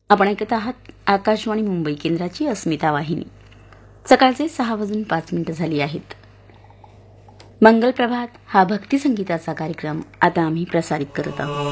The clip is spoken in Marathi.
आपण ऐकत आहात आकाशवाणी मुंबई केंद्राची अस्मिता वाहिनी. सकाळचे 6:05 झाली आहेत. मंगल प्रभात हा भक्तिसंगीताचा कार्यक्रम आता आम्ही प्रसारित करत आहोत.